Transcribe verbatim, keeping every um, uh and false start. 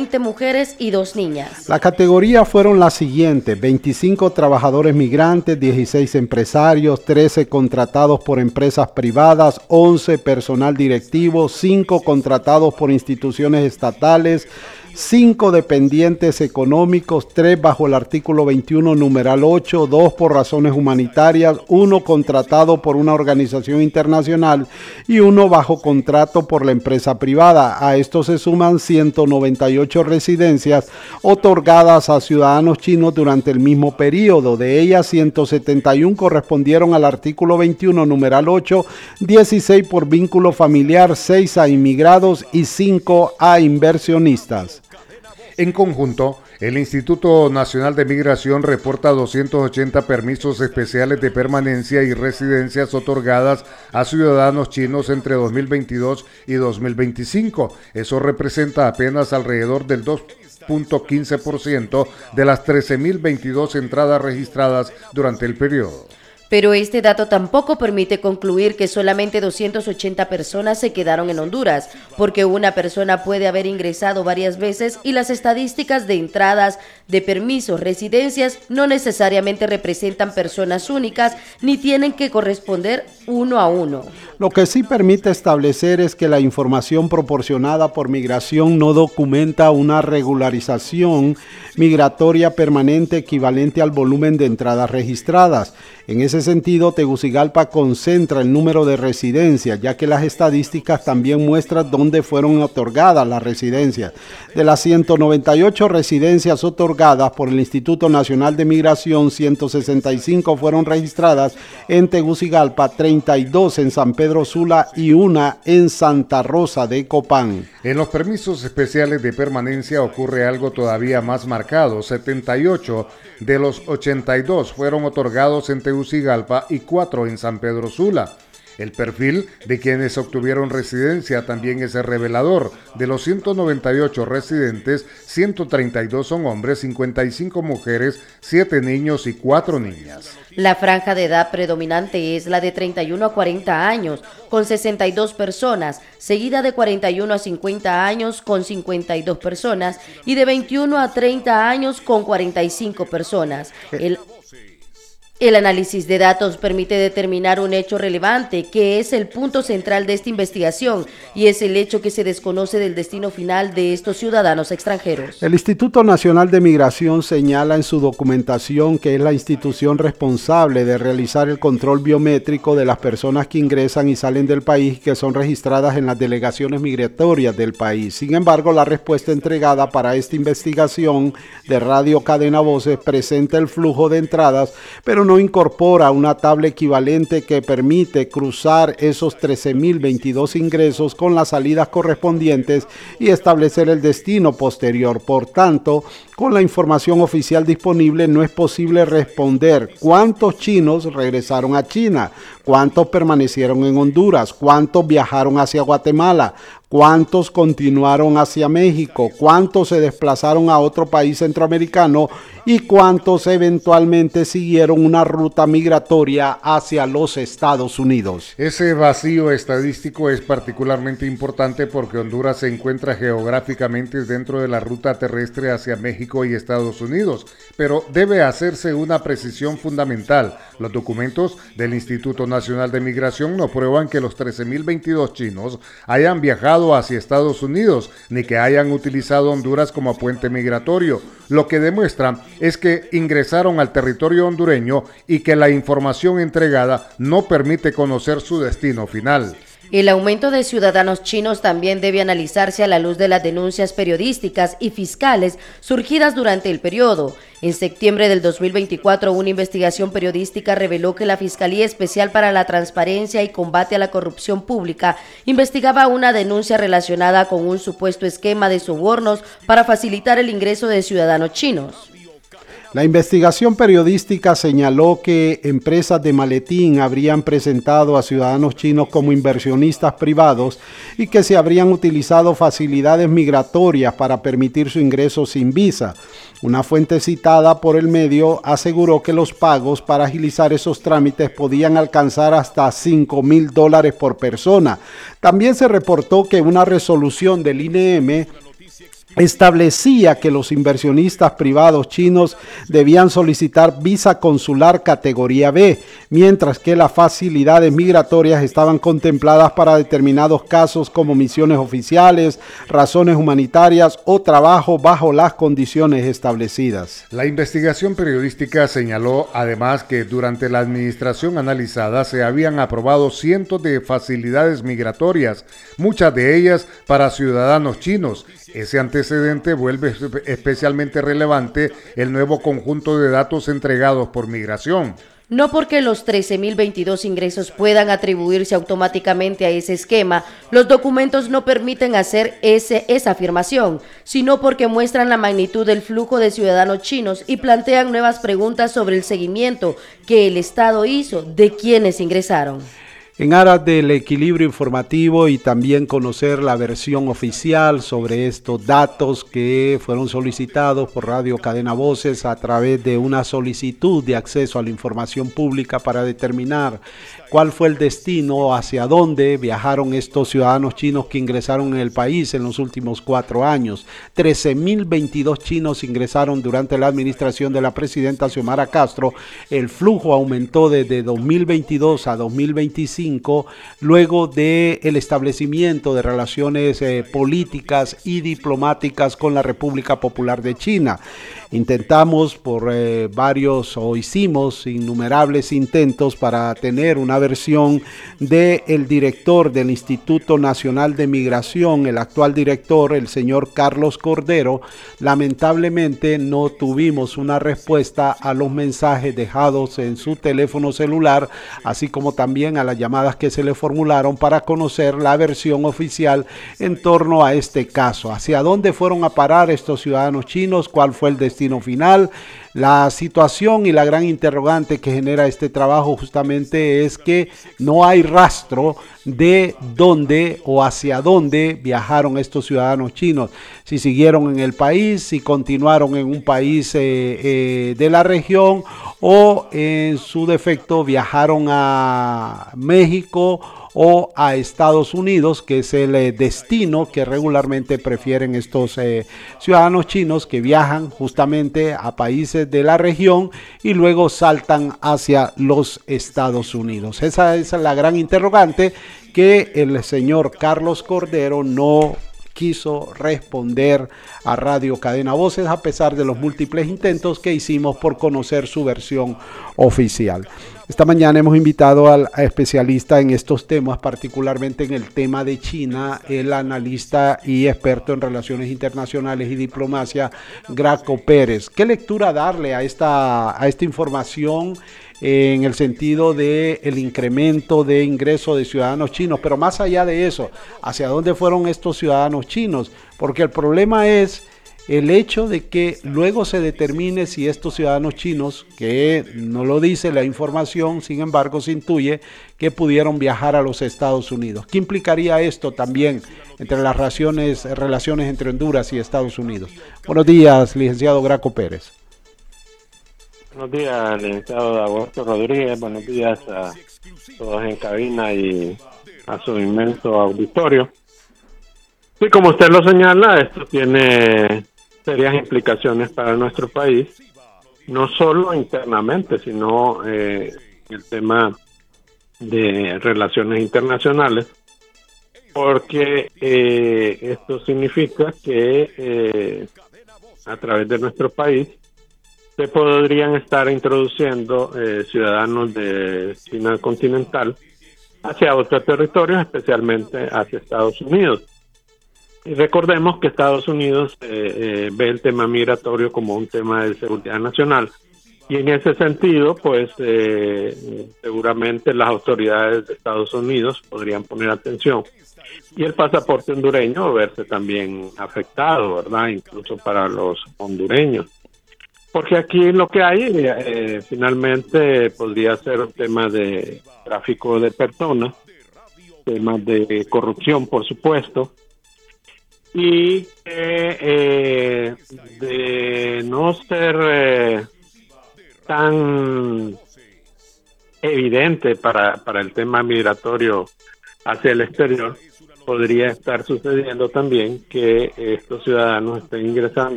veinte mujeres y dos niñas. La categoría fueron las siguientes: veinticinco trabajadores migrantes, dieciséis empresarios, trece contratados por empresas privadas, once personal directivo, cinco contratados por instituciones estatales, cinco dependientes económicos, tres bajo el artículo veintiuno numeral ocho, dos por razones humanitarias, uno contratado por una organización internacional y uno bajo contrato por la empresa privada. A esto se suman ciento noventa y ocho residencias otorgadas a ciudadanos chinos durante el mismo periodo. De ellas, ciento setenta y uno correspondieron al artículo veintiuno numeral ocho, dieciséis por vínculo familiar, seis a inmigrados y cinco a inversionistas. En conjunto, el Instituto Nacional de Migración reporta doscientos ochenta permisos especiales de permanencia y residencias otorgadas a ciudadanos chinos entre dos mil veintidós y dos mil veinticinco. Eso representa apenas alrededor del dos punto quince por ciento de las trece mil veintidós entradas registradas durante el periodo. Pero este dato tampoco permite concluir que solamente doscientas ochenta personas se quedaron en Honduras, porque una persona puede haber ingresado varias veces y las estadísticas de entradas, de permisos, residencias no necesariamente representan personas únicas ni tienen que corresponder uno a uno. Lo que sí permite establecer es que la información proporcionada por migración no documenta una regularización migratoria permanente equivalente al volumen de entradas registradas. En ese sentido, Tegucigalpa concentra el número de residencias, ya que las estadísticas también muestran dónde fueron otorgadas las residencias. De las ciento noventa y ocho residencias otorgadas por el Instituto Nacional de Migración, ciento sesenta y cinco fueron registradas en Tegucigalpa, treinta y dos en San Pedro Sula y una en Santa Rosa de Copán. En los permisos especiales de permanencia ocurre algo todavía más marcado. setenta y ocho de los ochenta y dos fueron otorgados en Tegucigalpa y cuatro en San Pedro Sula. El perfil de quienes obtuvieron residencia también es revelador. De los ciento noventa y ocho residentes, ciento treinta y dos son hombres, cincuenta y cinco mujeres, siete niños y cuatro niñas. La franja de edad predominante es la de treinta y uno a cuarenta años, con sesenta y dos personas, seguida de cuarenta y uno a cincuenta años, con cincuenta y dos personas, y de veintiuno a treinta años, con cuarenta y cinco personas. El El análisis de datos permite determinar un hecho relevante, que es el punto central de esta investigación, y es el hecho que se desconoce del destino final de estos ciudadanos extranjeros. El Instituto Nacional de Migración señala en su documentación que es la institución responsable de realizar el control biométrico de las personas que ingresan y salen del país, que son registradas en las delegaciones migratorias del país. Sin embargo, la respuesta entregada para esta investigación de Radio Cadena Voces presenta el flujo de entradas, pero no incorpora una tabla equivalente que permite cruzar esos trece mil veintidós ingresos con las salidas correspondientes y establecer el destino posterior. Por tanto, con la información oficial disponible no es posible responder cuántos chinos regresaron a China, cuántos permanecieron en Honduras, cuántos viajaron hacia Guatemala, cuántos continuaron hacia México, cuántos se desplazaron a otro país centroamericano y cuántos eventualmente siguieron una ruta migratoria hacia los Estados Unidos. Ese vacío estadístico es particularmente importante porque Honduras se encuentra geográficamente dentro de la ruta terrestre hacia México y Estados Unidos, pero debe hacerse una precisión fundamental. Los documentos del Instituto Nacional de Migración no prueban que los trece mil veintidós chinos hayan viajado hacia Estados Unidos, ni que hayan utilizado Honduras como puente migratorio. Lo que demuestra es que ingresaron al territorio hondureño y que la información entregada no permite conocer su destino final. El aumento de ciudadanos chinos también debe analizarse a la luz de las denuncias periodísticas y fiscales surgidas durante el periodo. En septiembre del dos mil veinticuatro, una investigación periodística reveló que la Fiscalía Especial para la Transparencia y Combate a la Corrupción Pública investigaba una denuncia relacionada con un supuesto esquema de sobornos para facilitar el ingreso de ciudadanos chinos. La investigación periodística señaló que empresas de maletín habrían presentado a ciudadanos chinos como inversionistas privados y que se habrían utilizado facilidades migratorias para permitir su ingreso sin visa. Una fuente citada por el medio aseguró que los pagos para agilizar esos trámites podían alcanzar hasta cinco mil dólares por persona. También se reportó que una resolución del I N E M establecía que los inversionistas privados chinos debían solicitar visa consular categoría B, mientras que las facilidades migratorias estaban contempladas para determinados casos como misiones oficiales, razones humanitarias o trabajo bajo las condiciones establecidas. La investigación periodística señaló además que durante la administración analizada se habían aprobado cientos de facilidades migratorias, muchas de ellas para ciudadanos chinos. Ese antecedente vuelve especialmente relevante el nuevo conjunto de datos entregados por Migración. No porque los trece mil veintidós ingresos puedan atribuirse automáticamente a ese esquema, los documentos no permiten hacer ese, esa afirmación, sino porque muestran la magnitud del flujo de ciudadanos chinos y plantean nuevas preguntas sobre el seguimiento que el Estado hizo de quienes ingresaron. En aras del equilibrio informativo y también conocer la versión oficial sobre estos datos que fueron solicitados por Radio Cadena Voces a través de una solicitud de acceso a la información pública para determinar cuál fue el destino, hacia dónde viajaron estos ciudadanos chinos que ingresaron en el país en los últimos cuatro años. trece mil veintidós chinos ingresaron durante la administración de la presidenta Xiomara Castro. El flujo aumentó desde dos mil veintidós a dos mil veinticinco, luego del establecimiento de relaciones eh, políticas y diplomáticas con la República Popular de China. Intentamos por eh, varios, o hicimos innumerables intentos para tener una versión del director del Instituto Nacional de Migración, el actual director, el señor Carlos Cordero. Lamentablemente no tuvimos una respuesta a los mensajes dejados en su teléfono celular, así como también a las llamadas que se le formularon para conocer la versión oficial en torno a este caso. ¿Hacia dónde fueron a parar estos ciudadanos chinos? ¿Cuál fue el destino final? La situación y la gran interrogante que genera este trabajo justamente es que no hay rastro de dónde o hacia dónde viajaron estos ciudadanos chinos. Si siguieron en el país, si continuaron en un país eh, eh, de la región, o en su defecto viajaron a México o a Estados Unidos, que es el eh, destino que regularmente prefieren estos eh, ciudadanos chinos que viajan justamente a países de la región y luego saltan hacia los Estados Unidos. Esa, esa es la gran interrogante que el señor Carlos Cordero no quiso responder a Radio Cadena Voces, a pesar de los múltiples intentos que hicimos por conocer su versión oficial. Esta mañana hemos invitado al especialista en estos temas, particularmente en el tema de China, el analista y experto en relaciones internacionales y diplomacia, Graco Pérez. ¿Qué lectura darle a esta, a esta información en el sentido de el incremento de ingreso de ciudadanos chinos? Pero más allá de eso, ¿hacia dónde fueron estos ciudadanos chinos? Porque el problema es el hecho de que luego se determine si estos ciudadanos chinos, que no lo dice la información, sin embargo se intuye que pudieron viajar a los Estados Unidos. ¿Qué implicaría esto también entre las relaciones, relaciones entre Honduras y Estados Unidos? Buenos días, licenciado Graco Pérez. Buenos días, licenciado Augusto Rodríguez. Buenos días a todos en cabina y a su inmenso auditorio. Sí, como usted lo señala, esto tiene serias implicaciones para nuestro país, no solo internamente, sino eh, el tema de relaciones internacionales, porque eh, esto significa que eh, a través de nuestro país se podrían estar introduciendo eh, ciudadanos de China continental hacia otros territorios, especialmente hacia Estados Unidos. Y recordemos que Estados Unidos eh, eh, ve el tema migratorio como un tema de seguridad nacional, y en ese sentido, pues eh, seguramente las autoridades de Estados Unidos podrían poner atención y el pasaporte hondureño verse también afectado, ¿verdad? Incluso para los hondureños. Porque aquí lo que hay eh, finalmente podría ser un tema de tráfico de personas, temas de corrupción, por supuesto, y eh, eh, de no ser eh, tan evidente para, para el tema migratorio hacia el exterior, podría estar sucediendo también que estos ciudadanos estén ingresando